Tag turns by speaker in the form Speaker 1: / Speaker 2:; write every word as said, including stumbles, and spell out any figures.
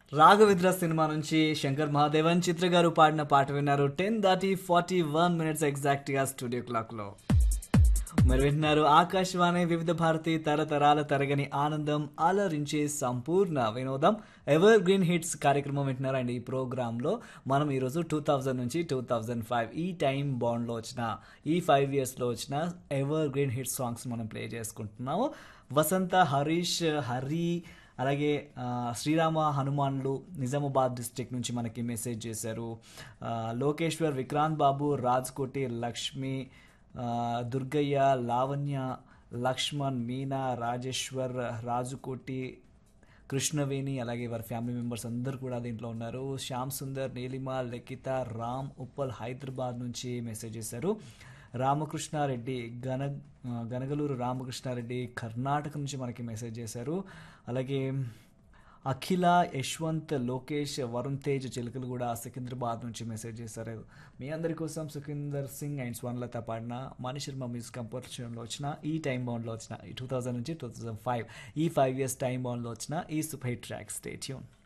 Speaker 1: Raghavendra cinema నుంచి శంకర్ మహాదేవన్ చిత్ర గారు పాడిన పాట విన్నారు. టెన్ దాటి ఫార్టీ వన్ మినిట్స్ ఎగ్జాక్ట్ గా స్టూడియో క్లాక్ లో మరి వింటున్నారు ఆకాశవాణి వివిధ భారతి తరతరాల తరగని ఆనందం అలరించే సంపూర్ణ వినోదం ఎవర్ గ్రీన్ హిట్స్ కార్యక్రమం వింటున్నారు. అండ్ ఈ ప్రోగ్రామ్ లో మనం ఈరోజు టూ థౌజండ్ నుంచి టూ థౌజండ్ ఫైవ్ ఈ టైం బాండ్ లో వచ్చిన ఈ ఫైవ్ ఇయర్స్ లో వచ్చిన ఎవర్ గ్రీన్ హిట్ సాంగ్స్ మనం ప్లే చేసుకుంటున్నాము. వసంత, హరీష్, హరి, అలాగే ఆ, శ్రీరామ హనుమాన్లు నిజామాబాద్ డిస్ట్రిక్ట్ నుంచి మనకి మెసేజ్ చేశారు. ఆ, లోకేశ్వర్, విక్రాంత్ బాబు, రాజ్కోటి, లక్ష్మి, ఆ, దుర్గయ్య, లావణ్య, లక్ష్మణ్, మీనా, రాజేశ్వర్, రాజుకోటి, కృష్ణవేణి, అలాగే వారి ఫ్యామిలీ మెంబర్స్ అందరు కూడా దీంట్లో ఉన్నారు. శ్యామ్ సుందర్, నీలిమ, లెకిత, రామ్ ఉప్పల్ హైదరాబాద్ నుంచి మెసేజ్ చేశారు. రామకృష్ణారెడ్డి గన ఆ, గనగలూరు రామకృష్ణారెడ్డి కర్ణాటక నుంచి మనకి మెసేజ్ చేశారు. అలాగే అఖిల, యశ్వంత్, లోకేష్, వరుణ్ తేజ్ చిలుకలు కూడా సికింద్రాబాద్ నుంచి మెసేజ్ చేశారు. మీ అందరి కోసం సుఖిందర్ సింగ్ అండ్ స్వర్ణలత పాడిన మణిశర్మ మ్యూజిక్ కంపోజిషన్లో వచ్చిన ఈ టైం బౌండ్లో వచ్చిన ఈ టూ థౌజండ్ నుంచి టూ థౌజండ్ ఫైవ్ ఈ ఫైవ్ ఇయర్స్ టైం బౌండ్లో వచ్చిన ఈ super hit track. Stay tune.